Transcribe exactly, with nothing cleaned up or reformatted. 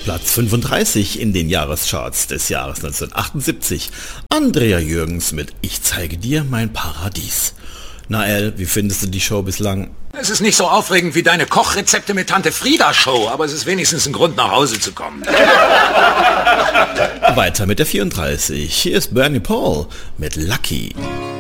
Platz fünfunddreißig in den Jahrescharts des Jahres neunzehnhundertachtundsiebzig. Andrea Jürgens mit Ich zeige dir mein Paradies. Nael, wie findest du die Show bislang? Es ist nicht so aufregend wie deine Kochrezepte mit Tante Frieda Show, aber es ist wenigstens ein Grund, nach Hause zu kommen. Weiter mit der vierunddreißig. Hier ist Bernie Paul mit Lucky.